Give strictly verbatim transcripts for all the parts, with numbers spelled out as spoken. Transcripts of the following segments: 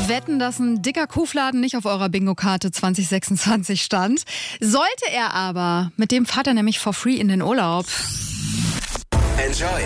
Wetten, dass ein dicker Kuhfladen nicht auf eurer Bingo-Karte zwanzig sechsundzwanzig stand. Sollte er aber, mit dem fahrt er nämlich for free in den Urlaub. Enjoy!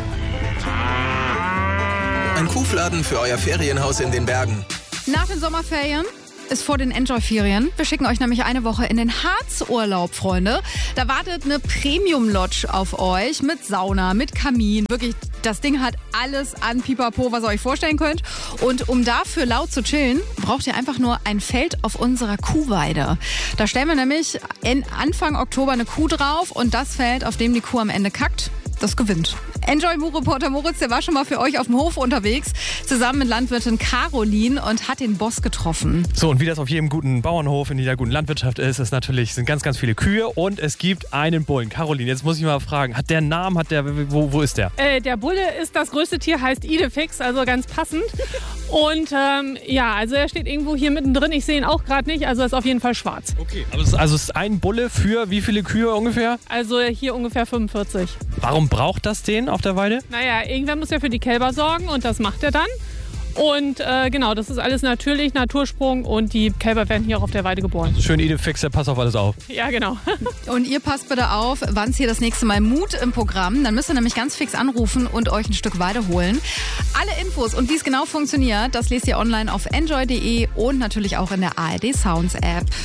Ein Kuhfladen für euer Ferienhaus in den Bergen. Nach den Sommerferien ist vor den Enjoy-Ferien. Wir schicken euch nämlich eine Woche in den Harzurlaub, Freunde. Da wartet eine Premium-Lodge auf euch mit Sauna, mit Kamin. Wirklich, das Ding hat alles an Pipapo, was ihr euch vorstellen könnt. Und um dafür laut zu chillen, braucht ihr einfach nur ein Feld auf unserer Kuhweide. Da stellen wir nämlich Anfang Oktober eine Kuh drauf und das Feld, auf dem die Kuh am Ende kackt, das gewinnt. Enjoy-Reporter Moritz, der war schon mal für euch auf dem Hof unterwegs, zusammen mit Landwirtin Caroline und hat den Boss getroffen. So, und wie das auf jedem guten Bauernhof in jeder guten Landwirtschaft ist, ist natürlich, sind ganz, ganz viele Kühe und es gibt einen Bullen. Caroline, jetzt muss ich mal fragen, hat der einen Namen, hat der, wo, wo ist der? Äh, der Bulle ist das größte Tier, heißt Idefix, also ganz passend. Und ähm, ja, also er steht irgendwo hier mittendrin, ich sehe ihn auch gerade nicht, also er ist auf jeden Fall schwarz. Okay, aber es ist, also es ist ein Bulle für wie viele Kühe ungefähr? Also hier ungefähr fünfundvierzig. Warum braucht das den auf der Weide? Naja, irgendwer muss ja für die Kälber sorgen und das macht er dann. Und äh, genau, das ist alles natürlich, Natursprung und die Kälber werden hier auch auf der Weide geboren. Also schön Idefix, der passt auf alles auf. Ja, genau. Und ihr passt bitte auf, wann es hier das nächste Mal Mut im Programm. Dann müsst ihr nämlich ganz fix anrufen und euch ein Stück Weide holen. Alle Infos und wie es genau funktioniert, das lest ihr online auf enjoy punkt de und natürlich auch in der A R D Sounds App.